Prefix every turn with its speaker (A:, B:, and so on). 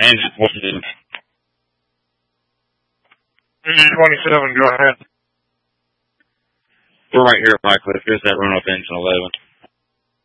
A: Engine 27.
B: Engine 27, go ahead.
A: We're right here at Pike Cliff. Here's that run up engine 11.